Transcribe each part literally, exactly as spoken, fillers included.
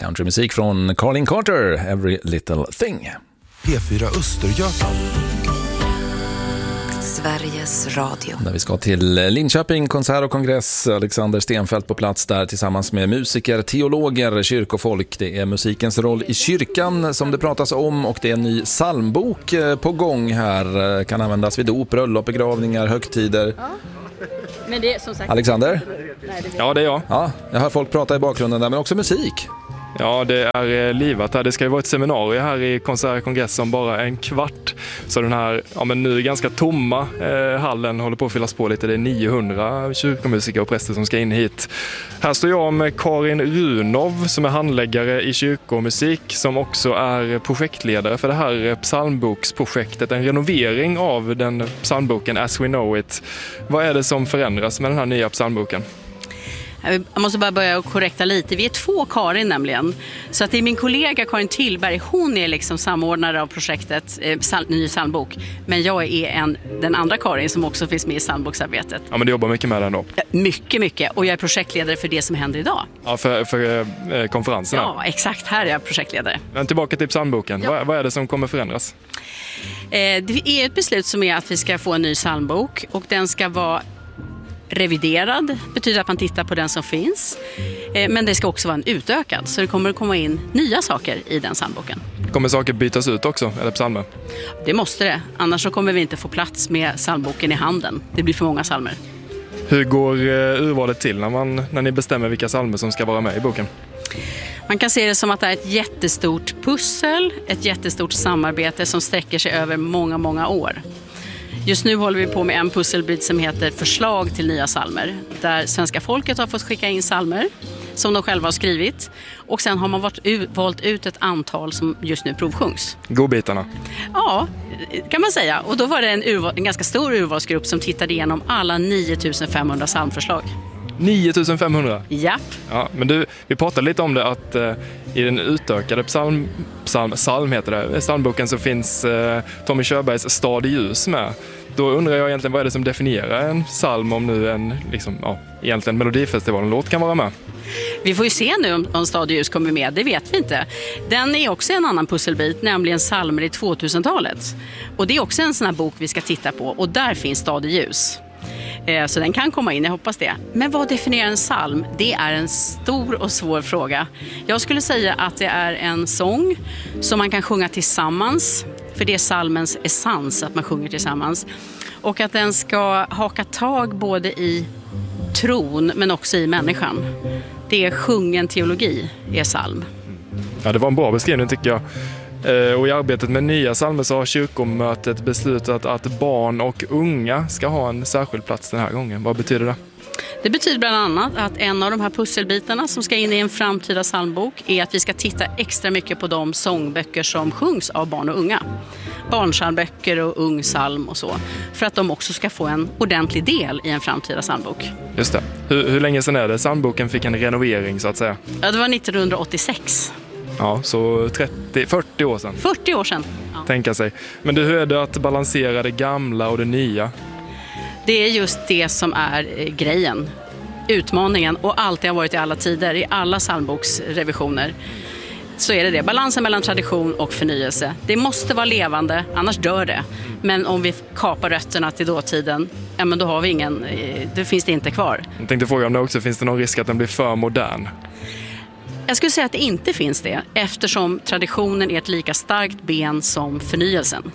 Countrymusik från Colin Carter, Every Little Thing. P fyra Östergötland. Sveriges Radio. Där vi ska till Linköping, konsert och kongress. Alexander Stenfeldt på plats där tillsammans med musiker, teologer, kyrkofolk. Det är musikens roll i kyrkan som det pratas om, och det är en ny psalmbok på gång här. Kan användas vid dop, bröllop, begravningar, högtider. Ja. Men det är som sagt... Alexander? Nej, det ja, det är jag. Ja, jag hör folk prata i bakgrunden där, men också musik. Ja, det är livat här. Det ska ju vara ett seminarium här i konsert och kongress om bara en kvart. Så den här, ja men nu ganska tomma eh, hallen håller på att fyllas på lite. Det är niohundra kyrkomusiker och präster som ska in hit. Här står jag med Karin Runov som är handläggare i kyrkomusik, som också är projektledare för det här psalmboksprojektet. En renovering av den psalmboken As We Know It. Vad är det som förändras med den här nya psalmboken? Jag måste bara börja korrekta lite. Vi är två Karin nämligen. Så att det är min kollega Karin Tillberg. Hon är liksom samordnare av projektet eh, sal- Ny psalmbok. Men jag är en, den andra Karin som också finns med i psalmboksarbetet. Ja, men du jobbar mycket med den då? Mycket, mycket. Och jag är projektledare för det som händer idag. Ja, för, för eh, konferensen. Ja, exakt. Här är jag projektledare. Men tillbaka till psalmboken. Ja. Vad, vad är det som kommer förändras? Eh, det är ett beslut som är att vi ska få en ny psalmbok. Och den ska vara reviderad, betyder att man tittar på den som finns. Eh, men det ska också vara en utökad, så det kommer att komma in nya saker i den psalmboken. Kommer saker bytas ut också, eller psalmer? Det måste det, annars så kommer vi inte få plats med psalmboken i handen. Det blir för många psalmer. Hur går eh, urvalet till när, man, när ni bestämmer vilka psalmer som ska vara med i boken? Man kan se det som att det är ett jättestort pussel, ett jättestort samarbete som sträcker sig över många, många år. Just nu håller vi på med en pusselbit som heter Förslag till nya psalmer, där svenska folket har fått skicka in psalmer som de själva har skrivit, och sen har man varit ut, valt ut ett antal som just nu provsjungs. Godbitarna? Ja, kan man säga. Och då var det en, urval, en ganska stor urvalsgrupp som tittade igenom alla nio tusen femhundra psalmförslag. nio tusen femhundra? Japp. Ja, men du, vi pratade lite om det att eh, i den utökade psalm, psalm, psalm heter det, psalmboken så finns eh, Tommy Körbergs Stad i ljus med. Då undrar jag egentligen vad är det som definierar en psalm, om nu en liksom, ja, egentligen Melodifestivalen-låt kan vara med. Vi får ju se nu om, om Stad i ljus kommer med, det vet vi inte. Den är också en annan pusselbit, nämligen psalmer i tvåtusentalet. Och det är också en sån här bok vi ska titta på, och där finns Stad i ljus. Så den kan komma in, jag hoppas det. Men vad definierar en psalm? Det är en stor och svår fråga. Jag skulle säga att det är en sång som man kan sjunga tillsammans. För det är psalmens essens att man sjunger tillsammans. Och att den ska haka tag både i tron men också i människan. Det är sjungen teologi, är psalm. Ja, det var en bra beskrivning tycker jag. Och i arbetet med nya psalmer så har kyrkomötet beslutat att barn och unga ska ha en särskild plats den här gången. Vad betyder det? Det betyder bland annat att en av de här pusselbitarna som ska in i en framtida psalmbok är att vi ska titta extra mycket på de sångböcker som sjungs av barn och unga. Barnpsalmböcker och ungsalm och så. För att de också ska få en ordentlig del i en framtida psalmbok. Just det. Hur, hur länge sedan är det psalmboken fick en renovering så att säga? Ja, det var nittonhundraåttiosex. Ja, så trettio, fyrtio år sedan. fyrtio år sedan. Ja. Tänka sig. Men du, hur är det att balansera det gamla och det nya? Det är just det som är eh, grejen. Utmaningen, och alltid har varit i alla tider, i alla psalmboksrevisioner. Så är det det. Balansen mellan tradition och förnyelse. Det måste vara levande, annars dör det. Men om vi kapar rötterna till dåtiden, ja, men då har vi ingen, det finns det inte kvar. Jag tänkte fråga om det också finns det någon risk att den blir för modern? Jag skulle säga att det inte finns det, eftersom traditionen är ett lika starkt ben som förnyelsen.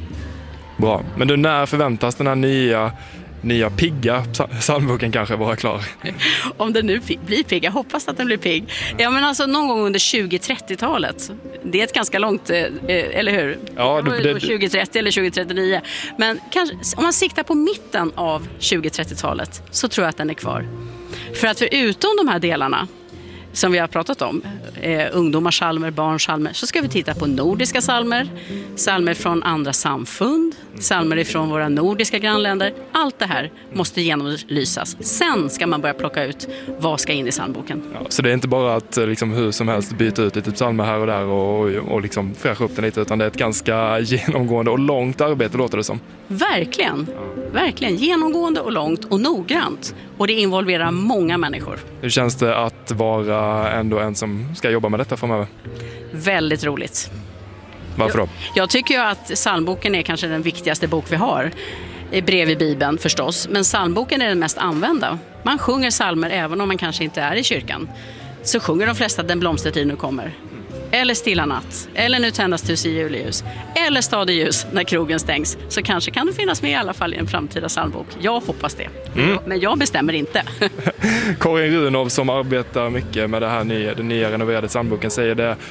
Bra. Men du, när förväntas den här nya, nya pigga psalmboken kanske vara klar? Om den nu blir pigg, jag hoppas att den blir pigg. Ja, men alltså någon gång under tjugo-trettiotalet. Det är ett ganska långt, eh, eller hur? Ja, det, det, tjugo trettio eller tjugo trettionio. Men kanske, om man siktar på mitten av tjugo trettiotalet så tror jag att den är kvar. För att förutom de här delarna som vi har pratat om, eh, ungdomars psalmer, barns psalmer, så ska vi titta på nordiska psalmer, psalmer från andra samfund, psalmer ifrån våra nordiska grannländer. Allt det här måste genomlysas. Sen ska man börja plocka ut vad ska in i psalmboken. Ja, så det är inte bara att liksom, hur som helst byta ut lite psalmer här och där och, och, och liksom fräscha upp den lite, utan det är ett ganska genomgående och långt arbete låter det som. Verkligen. Verkligen genomgående och långt och noggrant. Och det involverar många människor. Hur känns det att vara ändå en som ska jobba med detta framöver? Väldigt roligt. Varför då? Jag, jag tycker ju att psalmboken är kanske den viktigaste bok vi har. Bredvid Bibeln förstås. Men psalmboken är den mest använda. Man sjunger psalmer även om man kanske inte är i kyrkan. Så sjunger de flesta Den blomstertid nu kommer. Eller Stilla natt. Eller Nu tändas tusen juleljus. Eller Stad i ljus när krogen stängs. Så kanske kan det finnas med i alla fall i en framtida psalmbok. Jag hoppas det. Mm. Men jag bestämmer inte. Karin Runov som arbetar mycket med det här nya, den nya renoverade psalmboken säger det.